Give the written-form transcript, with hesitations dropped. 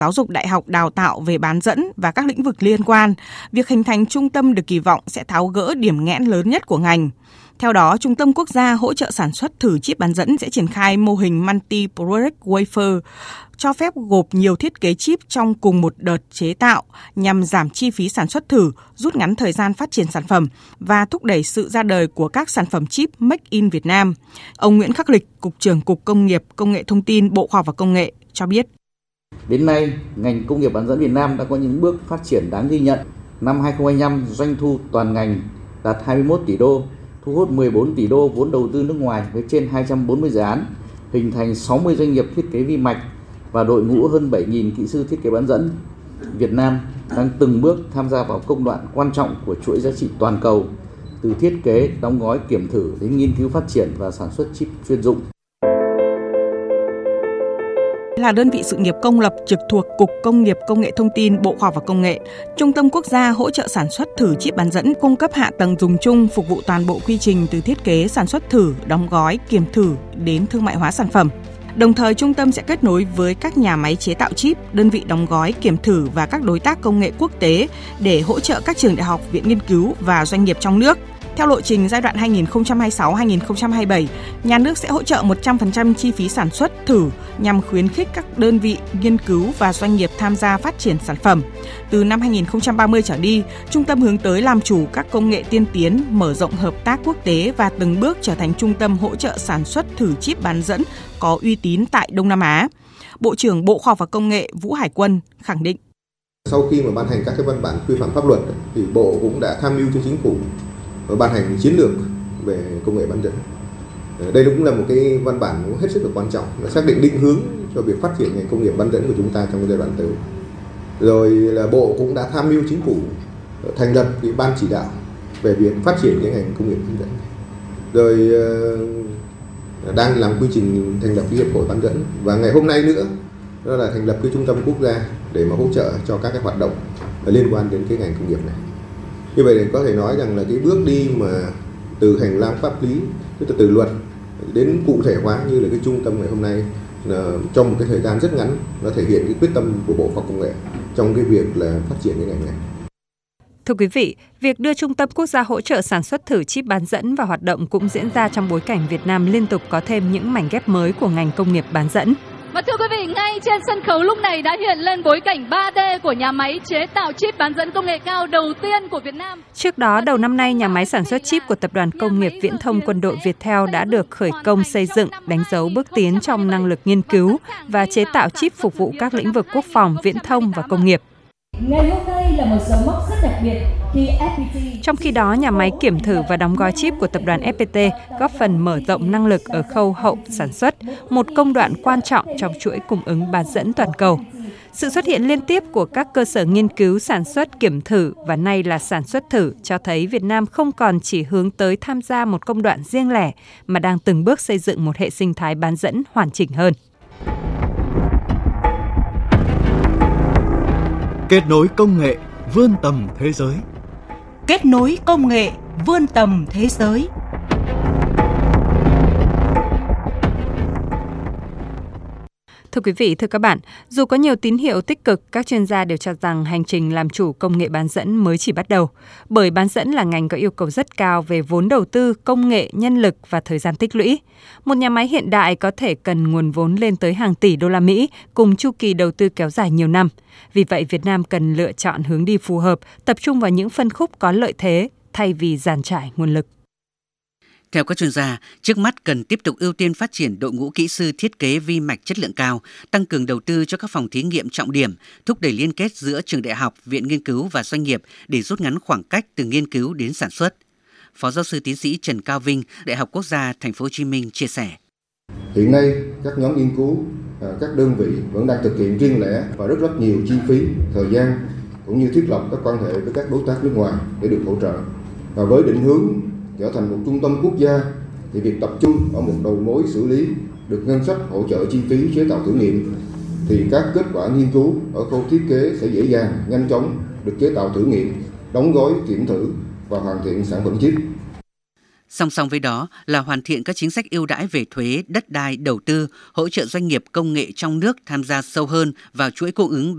giáo dục đại học đào tạo về bán dẫn và các lĩnh vực liên quan, việc hình thành trung tâm được kỳ vọng sẽ tháo gỡ điểm nghẽn lớn nhất của ngành. Theo đó, Trung tâm Quốc gia hỗ trợ sản xuất thử chip bán dẫn sẽ triển khai mô hình Multi-Project Wafer, cho phép gộp nhiều thiết kế chip trong cùng một đợt chế tạo nhằm giảm chi phí sản xuất thử, rút ngắn thời gian phát triển sản phẩm và thúc đẩy sự ra đời của các sản phẩm chip Make in Việt Nam. Ông Nguyễn Khắc Lịch, Cục trưởng Cục Công nghiệp Công nghệ Thông tin, Bộ Khoa học và Công nghệ cho biết. Đến nay, ngành công nghiệp bán dẫn Việt Nam đã có những bước phát triển đáng ghi nhận. Năm 2025, doanh thu toàn ngành đạt 21 tỷ đô, thu hút 14 tỷ đô vốn đầu tư nước ngoài với trên 240 dự án, hình thành 60 doanh nghiệp thiết kế vi mạch và đội ngũ hơn 7.000 kỹ sư thiết kế bán dẫn. Việt Nam đang từng bước tham gia vào công đoạn quan trọng của chuỗi giá trị toàn cầu, từ thiết kế, đóng gói, kiểm thử đến nghiên cứu phát triển và sản xuất chip chuyên dụng. Là đơn vị sự nghiệp công lập trực thuộc Cục Công nghiệp Công nghệ Thông tin, Bộ Khoa học và Công nghệ, Trung tâm Quốc gia hỗ trợ sản xuất thử chip bán dẫn cung cấp hạ tầng dùng chung phục vụ toàn bộ quy trình từ thiết kế, sản xuất thử, đóng gói, kiểm thử đến thương mại hóa sản phẩm. Đồng thời, trung tâm sẽ kết nối với các nhà máy chế tạo chip, đơn vị đóng gói, kiểm thử và các đối tác công nghệ quốc tế để hỗ trợ các trường đại học, viện nghiên cứu và doanh nghiệp trong nước. Theo lộ trình giai đoạn 2026-2027, nhà nước sẽ hỗ trợ 100% chi phí sản xuất thử nhằm khuyến khích các đơn vị nghiên cứu và doanh nghiệp tham gia phát triển sản phẩm. Từ năm 2030 trở đi, trung tâm hướng tới làm chủ các công nghệ tiên tiến, mở rộng hợp tác quốc tế và từng bước trở thành trung tâm hỗ trợ sản xuất thử chip bán dẫn có uy tín tại Đông Nam Á. Bộ trưởng Bộ Khoa học và Công nghệ Vũ Hải Quân khẳng định. Sau khi mà ban hành các cái văn bản quy phạm pháp luật thì Bộ cũng đã tham mưu cho Chính phủ và ban hành chiến lược về công nghệ bán dẫn. Đây cũng là một cái văn bản hết sức là quan trọng, nó xác định định hướng cho việc phát triển ngành công nghiệp bán dẫn của chúng ta trong giai đoạn tới. Rồi là Bộ cũng đã tham mưu Chính phủ thành lập cái ban chỉ đạo về việc phát triển cái ngành công nghiệp bán dẫn. Rồi đang làm quy trình thành lập cái hiệp hội bán dẫn, và ngày hôm nay nữa đó là thành lập cái trung tâm quốc gia để mà hỗ trợ cho các cái hoạt động liên quan đến cái ngành công nghiệp này. Như vậy thì có thể nói rằng là cái bước đi mà từ hành lang pháp lý, từ luật đến cụ thể hóa như là cái trung tâm ngày hôm nay là trong một cái thời gian rất ngắn, nó thể hiện cái quyết tâm của Bộ Khoa học Công nghệ trong cái việc là phát triển cái ngành này. Thưa quý vị, việc đưa Trung tâm Quốc gia hỗ trợ sản xuất thử chip bán dẫn vào hoạt động cũng diễn ra trong bối cảnh Việt Nam liên tục có thêm những mảnh ghép mới của ngành công nghiệp bán dẫn. Và thưa quý vị, ngay trên sân khấu lúc này đã hiện lên bối cảnh 3D của nhà máy chế tạo chip bán dẫn công nghệ cao đầu tiên của Việt Nam. Trước đó, đầu năm nay, nhà máy sản xuất chip của Tập đoàn Công nghiệp Viễn thông Quân đội Viettel đã được khởi công xây dựng, đánh dấu bước tiến trong năng lực nghiên cứu và chế tạo chip phục vụ các lĩnh vực quốc phòng, viễn thông và công nghiệp. Ngày hôm nay là một dấu mốc rất đặc biệt khi FPT. Trong khi đó, nhà máy kiểm thử và đóng gói chip của tập đoàn FPT góp phần mở rộng năng lực ở khâu hậu sản xuất, một công đoạn quan trọng trong chuỗi cung ứng bán dẫn toàn cầu. Sự xuất hiện liên tiếp của các cơ sở nghiên cứu sản xuất kiểm thử và nay là sản xuất thử cho thấy Việt Nam không còn chỉ hướng tới tham gia một công đoạn riêng lẻ mà đang từng bước xây dựng một hệ sinh thái bán dẫn hoàn chỉnh hơn. Kết nối công nghệ vươn tầm thế giới. Kết nối công nghệ vươn tầm thế giới. Thưa quý vị, thưa các bạn, dù có nhiều tín hiệu tích cực, các chuyên gia đều cho rằng hành trình làm chủ công nghệ bán dẫn mới chỉ bắt đầu. Bởi bán dẫn là ngành có yêu cầu rất cao về vốn đầu tư, công nghệ, nhân lực và thời gian tích lũy. Một nhà máy hiện đại có thể cần nguồn vốn lên tới hàng tỷ đô la Mỹ cùng chu kỳ đầu tư kéo dài nhiều năm. Vì vậy, Việt Nam cần lựa chọn hướng đi phù hợp, tập trung vào những phân khúc có lợi thế thay vì dàn trải nguồn lực. Theo các chuyên gia, trước mắt cần tiếp tục ưu tiên phát triển đội ngũ kỹ sư thiết kế vi mạch chất lượng cao, tăng cường đầu tư cho các phòng thí nghiệm trọng điểm, thúc đẩy liên kết giữa trường đại học, viện nghiên cứu và doanh nghiệp để rút ngắn khoảng cách từ nghiên cứu đến sản xuất. Phó giáo sư tiến sĩ Trần Cao Vinh, Đại học Quốc gia Thành phố Hồ Chí Minh chia sẻ. Hiện nay, các nhóm nghiên cứu, các đơn vị vẫn đang thực hiện riêng lẻ và rất nhiều chi phí, thời gian cũng như thiết lập các quan hệ với các đối tác nước ngoài để được hỗ trợ. Và với định hướng trở thành một trung tâm quốc gia thì việc tập trung ở một đầu mối xử lý được ngân sách hỗ trợ chi phí chế tạo thử nghiệm thì các kết quả nghiên cứu ở khâu thiết kế sẽ dễ dàng, nhanh chóng được chế tạo thử nghiệm, đóng gói, kiểm thử và hoàn thiện sản phẩm chip. Song song với đó là hoàn thiện các chính sách ưu đãi về thuế, đất đai, đầu tư, hỗ trợ doanh nghiệp công nghệ trong nước tham gia sâu hơn vào chuỗi cung ứng